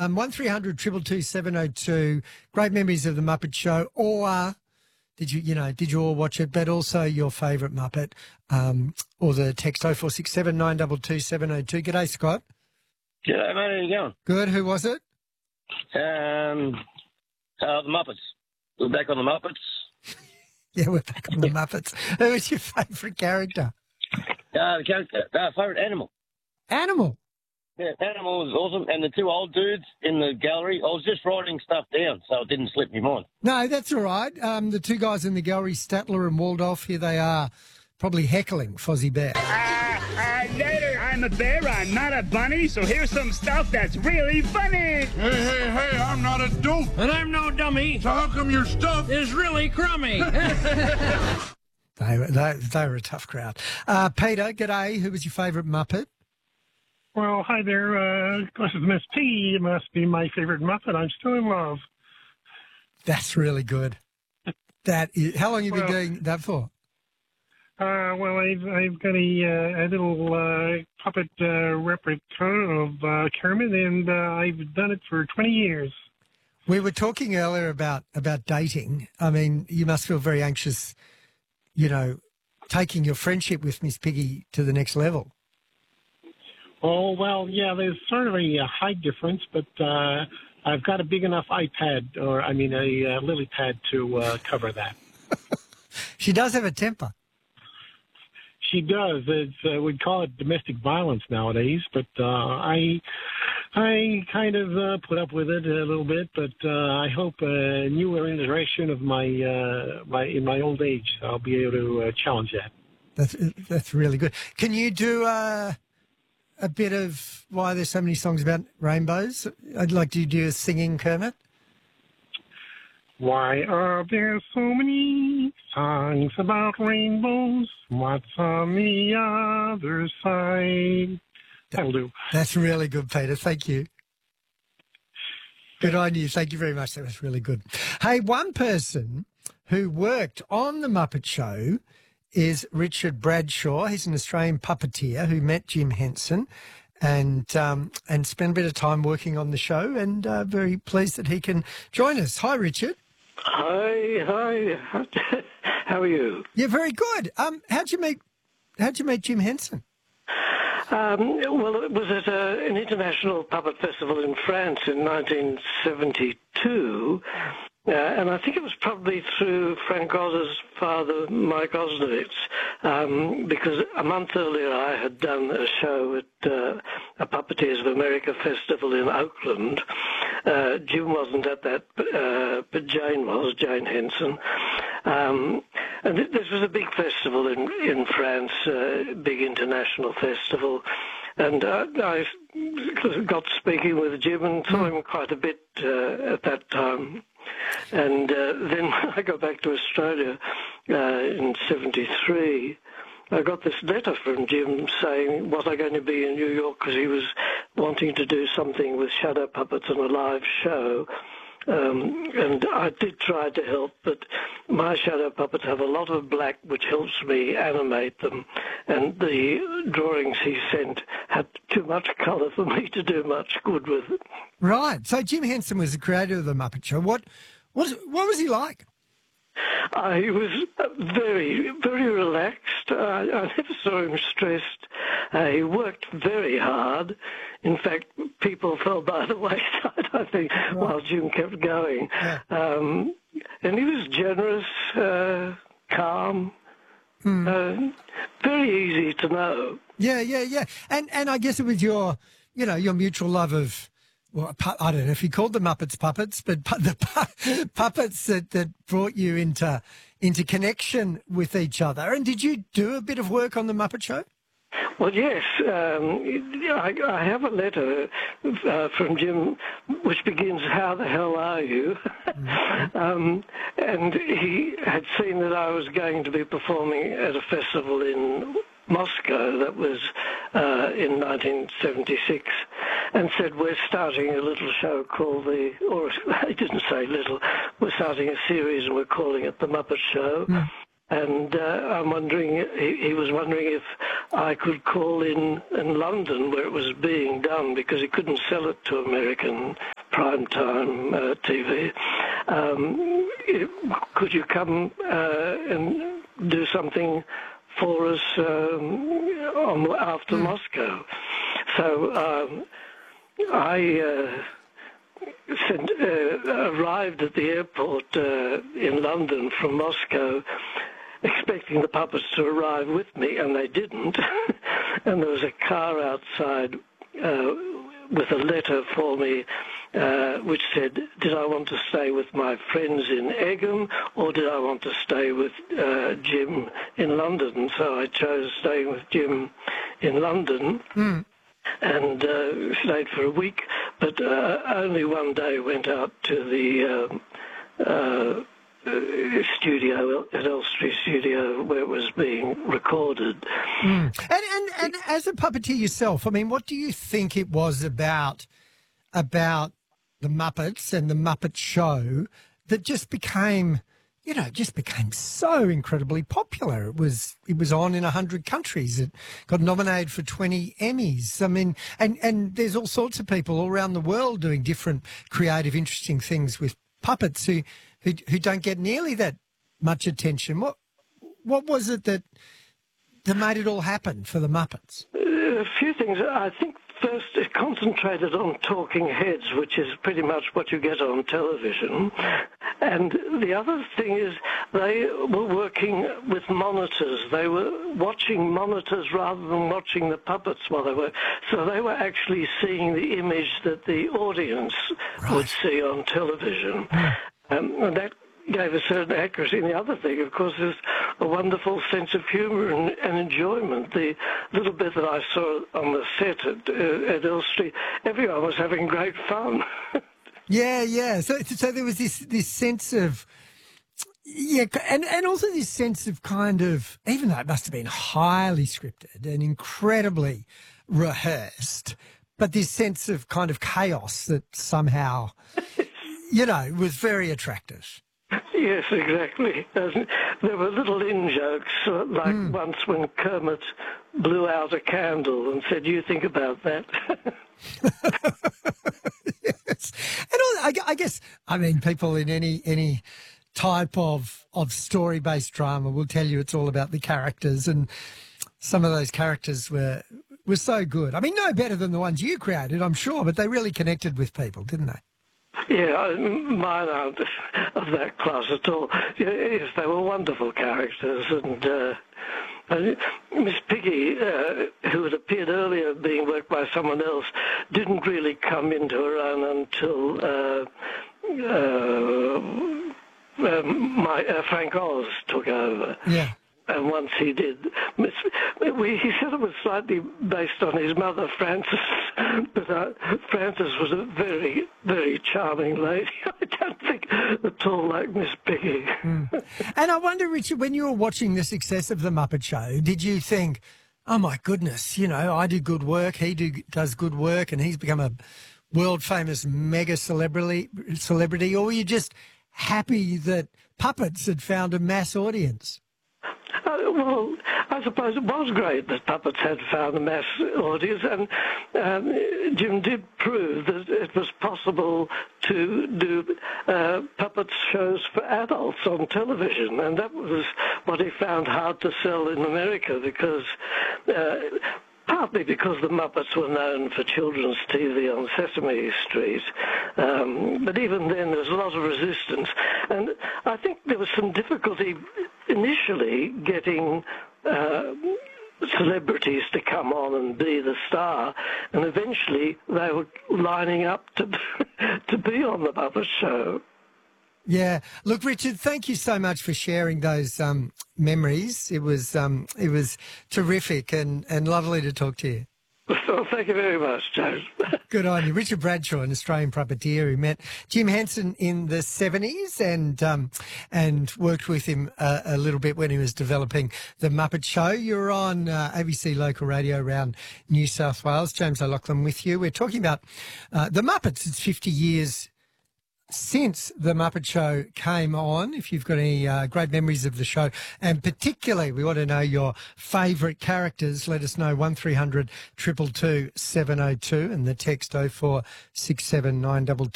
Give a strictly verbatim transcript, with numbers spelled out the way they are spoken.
Um, one three hundred two two two seven oh two. Great memories of the Muppet Show, or did you, you know, did you all watch it? But also your favourite Muppet, um, or the text oh four six seven nine two two seven oh two. G'day, Scott. G'day, mate. How you going? Good. Who was it? Um, uh, the Muppets. We're back on the Muppets. Yeah, we're back on the Muppets. Who was your favourite character? Uh, the character, uh, favourite animal. Animal. Yeah, animal was awesome. And the two old dudes in the gallery, I was just writing stuff down so it didn't slip my mind. No, that's all right. Um, the two guys in the gallery, Statler and Waldorf, here they are, probably heckling Fozzie Bear. Uh, uh, later, I'm a bear, I'm not a bunny, so here's some stuff that's really funny. Hey, hey, hey, I'm not a dope. And I'm no dummy. So how come your stuff is really crummy? they, were, they, they were a tough crowd. Uh, Peter, g'day. Who was your favourite Muppet? Well, hi there. Uh, this is Miss P. It must be my favorite Muppet. I'm still in love. That's really good. That is, how long have you well, been doing that for? Uh, well, I've I've got a, uh, a little uh, puppet uh, replica of uh, Kermit, and uh, I've done it for twenty years. We were talking earlier about about dating. I mean, you must feel very anxious, you know, taking your friendship with Miss Piggy to the next level. Oh, well, yeah, there's sort of a, a height difference, but uh, I've got a big enough iPad, or I mean a uh, lily pad to uh, cover that. She does have a temper. She does. It's, uh, we'd call it domestic violence nowadays, but uh, I I kind of uh, put up with it a little bit, but uh, I hope a newer iteration of my, uh, my in my old age, I'll be able to uh, challenge that. That's, that's really good. Can you do... Uh... a bit of why there's so many songs about rainbows? I'd like to do a singing Kermit. Why are there so many songs about rainbows? What's on the other side? That'll do. That's really good, Peter. Thank you. Good on you. Thank you very much. That was really good. Hey, one person who worked on The Muppet Show is Richard Bradshaw. He's an Australian puppeteer who met Jim Henson and um, and spent a bit of time working on the show, and uh, very pleased that he can join us. Hi, Richard. Hi, hi. How are you? Yeah, very good. Um, how'd you meet? How'd you meet Jim Henson? Um, well, it was at a, an international puppet festival in France in nineteen seventy-two. Uh, and I think it was probably through Frank Oz's father, Mike Osnowitz, um, because a month earlier I had done a show at uh, a Puppeteers of America festival in Oakland. Uh, Jim wasn't at that, uh, but Jane was, Jane Henson. Um, and this was a big festival in, in France, a uh, big international festival. And uh, I got speaking with Jim and saw him quite a bit uh, at that time. And uh, then when I got back to Australia uh, in seventy-three, I got this letter from Jim saying, was I going to be in New York, because he was wanting to do something with shadow puppets on a live show. Um, and I did try to help, but my shadow puppets have a lot of black, which helps me animate them. And the drawings he sent had too much colour for me to do much good with it. Right. So Jim Henson was the creator of The Muppet Show. What, what, what was he like? Uh, he was very, very relaxed. Uh, I never saw him stressed. Uh, he worked very hard. In fact, people fell by the wayside, I think, right. while Jim kept going. Yeah. Um, and he was generous, uh, calm, hmm. uh, very easy to know. Yeah, yeah, yeah. And and I guess it was your, you know, your mutual love of, well, I don't know if you called the Muppets puppets, but the pu puppets that, that brought you into into connection with each other. And did you do a bit of work on The Muppet Show? Well, yes. Um, I, I have a letter uh, from Jim which begins, "How the hell are you?" Mm-hmm. um, and he had seen that I was going to be performing at a festival in Moscow that was uh, in nineteen seventy-six, and said, we're starting a little show called the, or he didn't say little, we're starting a series and we're calling it The Muppet Show. Mm. And uh, I'm wondering, he, he was wondering if I could call in in London where it was being done, because he couldn't sell it to American primetime uh, T V. Um, it, could you come uh, and do something for us um, on, after mm. Moscow? So um, I uh, sent, uh, arrived at the airport uh, in London from Moscow, expecting the puppets to arrive with me, and they didn't. And there was a car outside uh, with a letter for me uh, which said, did I want to stay with my friends in Egham or did I want to stay with uh, Jim in London? So I chose staying with Jim in London. Mm. And uh, stayed for a week, but uh, only one day went out to the um, uh, uh, studio, at Elstree Studio, where it was being recorded. Mm. And, and and as a puppeteer yourself, I mean, what do you think it was about about the Muppets and the Muppet Show that just became, you know, just became so incredibly popular? It was it was on in a hundred countries. It got nominated for twenty Emmys. I mean, and, and there's all sorts of people all around the world doing different creative, interesting things with puppets who who, who don't get nearly that much attention. What what was it that that made it all happen for the Muppets? A few things. I think first it concentrated on talking heads, which is pretty much what you get on television. And the other thing is they were working with monitors. They were watching monitors rather than watching the puppets while they were. So they were actually seeing the image that the audience right. would see on television. Um, and that gave a certain accuracy. And the other thing, of course, is a wonderful sense of humour and, and enjoyment. The little bit that I saw on the set at, uh, at Elstree, everyone was having great fun. Yeah, yeah. So, so there was this this sense of, yeah, and, and also this sense of kind of, even though it must have been highly scripted and incredibly rehearsed, but this sense of kind of chaos that somehow, you know, was very attractive. Yes, exactly. There were little in-jokes, uh, like mm. once when Kermit blew out a candle and said, you think about that. Yes. And I, I guess, I mean, people in any any type of, of story-based drama will tell you it's all about the characters, and some of those characters were, were so good. I mean, no better than the ones you created, I'm sure, but they really connected with people, didn't they? Yeah, mine aren't of that class at all. Yes, they were wonderful characters, and uh, Miss Piggy, uh, who had appeared earlier being worked by someone else, didn't really come into her own until uh, uh, uh, my uh, Frank Oz took over. Yeah. And once he did, Miss, we, he said it was slightly based on his mother, Frances, but uh, Frances was a very, very charming lady. I don't think at all like Miss Piggy. Mm. And I wonder, Richard, when you were watching the success of The Muppet Show, did you think, oh, my goodness, you know, I do good work, he do, does good work, and he's become a world-famous mega celebrity, celebrity, or were you just happy that puppets had found a mass audience? Uh, well, I suppose it was great that puppets had found a mass audience, and um, Jim did prove that it was possible to do uh, puppet shows for adults on television, and that was what he found hard to sell in America, because uh, partly because the Muppets were known for children's T V on Sesame Street. Um, but even then, there was a lot of resistance. And I think there was some difficulty initially getting uh, celebrities to come on and be the star. And eventually, they were lining up to, to be on the Muppet Show. Yeah. Look, Richard, thank you so much for sharing those um, memories. It was um, it was terrific and, and lovely to talk to you. Well, thank you very much, James. Good on you. Richard Bradshaw, an Australian puppeteer who met Jim Henson in the seventies and um, and worked with him uh, a little bit when he was developing The Muppet Show. You're on uh, A B C Local Radio around New South Wales. James O'Loughlin with you. We're talking about uh, The Muppets. It's fifty years since The Muppet Show came on. If you've got any uh, great memories of the show, and particularly we want to know your favourite characters, let us know. One three hundred two two two seven oh two and the text oh four six seven nine two two